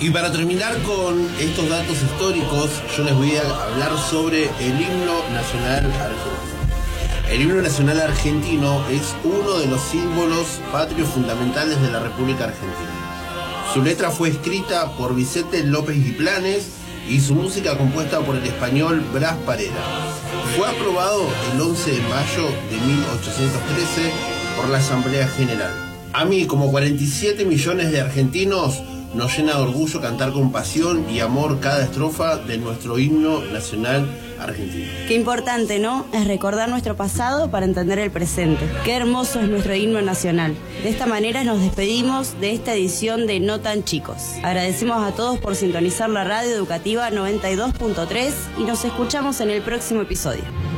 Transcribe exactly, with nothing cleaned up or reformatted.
Y para terminar con estos datos históricos, yo les voy a hablar sobre el himno nacional argentino. El himno nacional argentino es uno de los símbolos patrios fundamentales de la República Argentina. Su letra fue escrita por Vicente López y Planes y su música compuesta por el español Blas Parera. Fue aprobado el once de mayo de mil ochocientos trece por la Asamblea General. A mí, como cuarenta y siete millones de argentinos, nos llena de orgullo cantar con pasión y amor cada estrofa de nuestro himno nacional argentino. Qué importante, ¿no? Es recordar nuestro pasado para entender el presente. Qué hermoso es nuestro himno nacional. De esta manera nos despedimos de esta edición de No Tan Chicos. Agradecemos a todos por sintonizar la radio educativa noventa y dos punto tres y nos escuchamos en el próximo episodio.